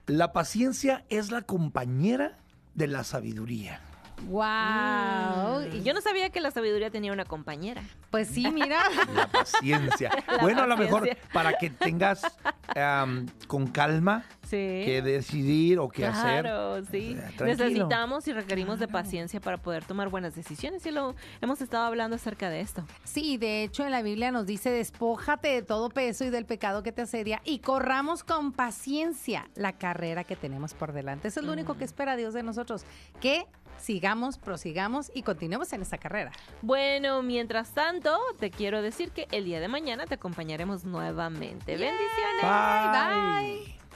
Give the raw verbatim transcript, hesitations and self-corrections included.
La paciencia es la compañera de la sabiduría. ¡Wow! Mm, yo no sabía que la sabiduría tenía una compañera. Pues sí, mira. La paciencia. La bueno, a lo mejor paciencia. para que tengas um, con calma Sí. qué decidir o qué hacer. Claro, sí. O sea, tranquilo. Necesitamos y requerimos de paciencia para poder tomar buenas decisiones y lo hemos estado hablando acerca de esto. Sí, de hecho en la Biblia nos dice, despójate de todo peso y del pecado que te asedia y corramos con paciencia la carrera que tenemos por delante. Eso es lo único que espera Dios de nosotros, que sigamos, prosigamos y continuemos en esa carrera. Bueno, mientras tanto, te quiero decir que el día de mañana te acompañaremos nuevamente. Bendiciones. Bye. Bye.